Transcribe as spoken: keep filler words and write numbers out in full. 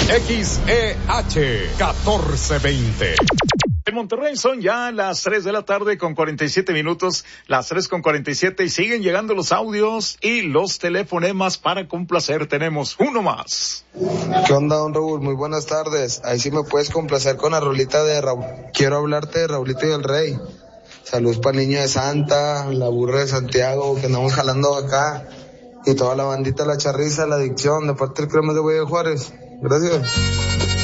X E H catorce veinte. En Monterrey son ya las tres de la tarde con cuarenta y siete minutos, las tres con cuarenta y siete, y siguen llegando los audios y los telefonemas para complacer. Tenemos uno más. ¿Qué onda, don Raúl? Muy buenas tardes. Ahí sí me puedes complacer con la rolita de Raúl. Quiero hablarte de Raulito y el Rey. Saludos para el niño de Santa, la burra de Santiago, que andamos jalando acá, y toda la bandita La Charriza, La Adicción, de parte del Cremas de Güey de Juárez. Gracias.